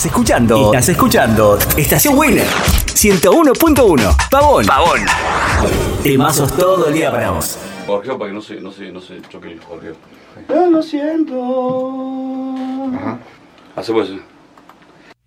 Estás escuchando Estación Winner 101.1. Pavón. Temazos todo el día para vos. Jorgeo para que no se choque el jorgeo. Yo lo siento. Ajá. Hacemos eso.